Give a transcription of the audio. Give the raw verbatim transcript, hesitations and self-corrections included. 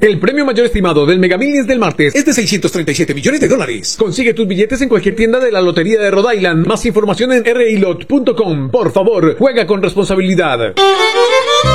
El premio mayor estimado del Mega Millions del martes es de seiscientos treinta y siete millones de dólares. Consigue tus billetes en cualquier tienda de la Lotería de Rhode Island. Más información en r i lot punto com. Por favor, juega con responsabilidad.